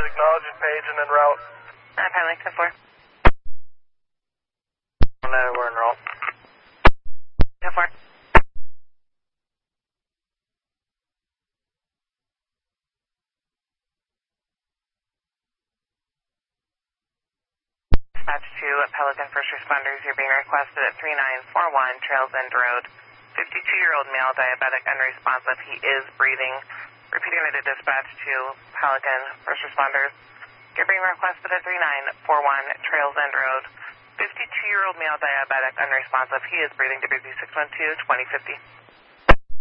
acknowledge your page and then route. Pilot 4. We're en route. 4. Dispatch to Pelican First Responders, you're being requested at 3941 Trails End Road. 52-year-old male, diabetic, unresponsive. He is breathing. Repeating the dispatch to Pelican First Responders, you're being requested at 3941 Trails End Road. 52-year-old male, diabetic, unresponsive. He is breathing. WB 612-2050.